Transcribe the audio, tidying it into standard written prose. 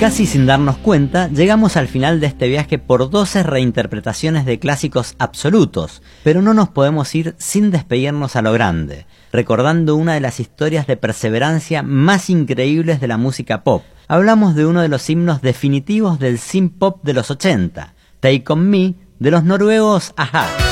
Casi sin darnos cuenta, llegamos al final de este viaje por 12 reinterpretaciones de clásicos absolutos, pero no nos podemos ir sin despedirnos a lo grande, recordando una de las historias de perseverancia más increíbles de la música pop. Hablamos de uno de los himnos definitivos del synth pop de los 80, Take On Me, de los noruegos a-ha.